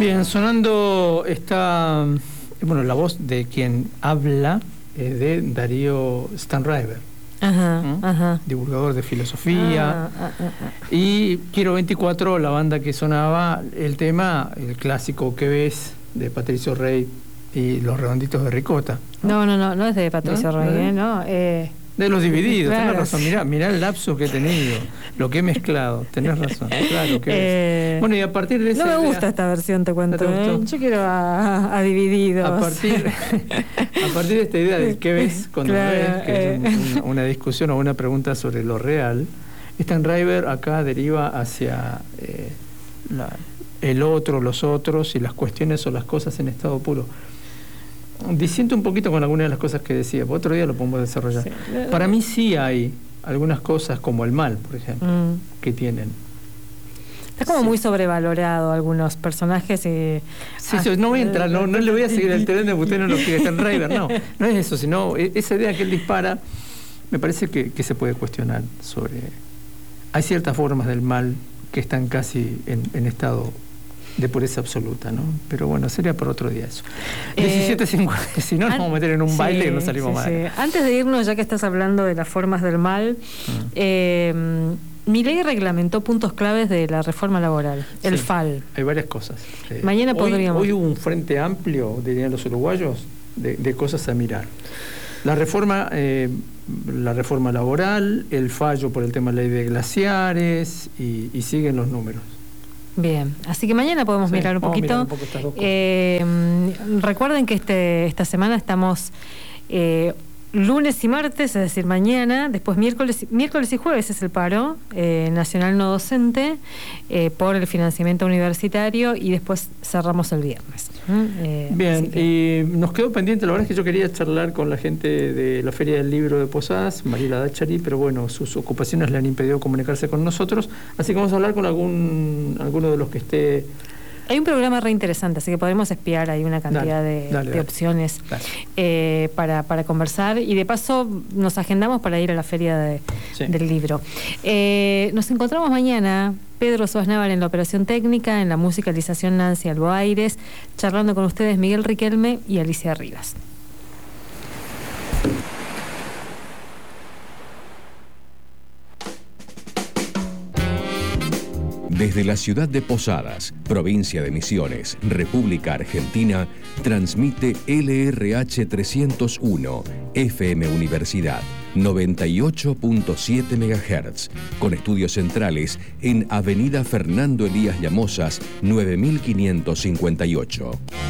Bien, sonando está, bueno, la voz de quien habla de Darío Stanraiver, divulgador de filosofía. Y Quiero 24, la banda que sonaba, el tema, el clásico ¿Qué ves? De Patricio Rey y Los Redonditos de Ricota. No es de Patricio Rey, ¿no? De Los Divididos, claro. Tenés razón, mirá el lapso que he tenido, lo que he mezclado, tenés razón, claro que bueno, y a partir de esa no me idea, gusta esta versión, te cuento, ¿no yo quiero a Divididos. A partir de esta idea del qué ves cuando ves, que es una discusión o una pregunta sobre lo real, Stanraiver acá deriva hacia el otro, los otros y las cuestiones o las cosas en estado puro. Disiento un poquito con algunas de las cosas que decía, otro día lo podemos desarrollar. Sí. Para mí sí hay algunas cosas como el mal, por ejemplo, que tienen. Está como muy sobrevalorado algunos personajes. No voy a entrar, no le voy a seguir el terreno de usted no lo quiere Stanraiver, no es eso, sino esa idea que él dispara, me parece que se puede cuestionar sobre... Hay ciertas formas del mal que están casi en estado de pureza absoluta, ¿no? Pero bueno, sería por otro día eso. 17:50, si no nos vamos a meter en un baile y no salimos mal. Sí. Antes de irnos, ya que estás hablando de las formas del mal, Milei reglamentó puntos claves de la reforma laboral, el FAL. Hay varias cosas. Mañana podríamos... Hoy hubo un frente amplio, dirían los uruguayos, de cosas a mirar. La reforma laboral, el fallo por el tema de la ley de glaciares y siguen los números. Bien, así que mañana podemos mirar un poquito. Recuerden que esta semana estamos lunes y martes, es decir, mañana, después miércoles y jueves es el paro nacional no docente por el financiamiento universitario y después cerramos el viernes. Bien, y nos quedó pendiente, la verdad es que yo quería charlar con la gente de la Feria del Libro de Posadas, Mariela Dachari, pero bueno, sus ocupaciones le han impedido comunicarse con nosotros, así que vamos a hablar con alguno de los que esté... Hay un programa re interesante, así que podremos espiar ahí una cantidad de opciones para conversar, y de paso nos agendamos para ir a la Feria del Libro. Nos encontramos mañana, Pedro Suaznaval en la operación técnica, en la musicalización Nancy Alboaires, charlando con ustedes Miguel Riquelme y Alicia Rivas. Desde la ciudad de Posadas, provincia de Misiones, República Argentina, transmite LRH 301, FM Universidad, 98.7 MHz, con estudios centrales en Avenida Fernando Elías Llamosas, 9558.